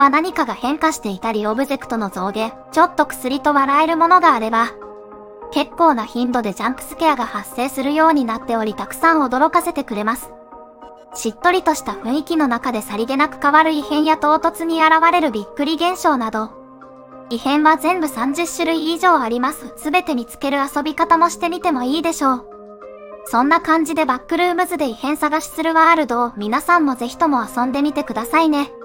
何かが変化していたりオブジェクトの増減、ちょっと薬と笑えるものがあれば、結構な頻度でジャンプスケアが発生するようになっておりたくさん驚かせてくれます。しっとりとした雰囲気の中でさりげなく変わる異変や唐突に現れるびっくり現象など、異変は全部30種類以上あります。すべて見つける遊び方もしてみてもいいでしょう。そんな感じでバックルームズで異変探しするワールドを皆さんもぜひとも遊んでみてくださいね。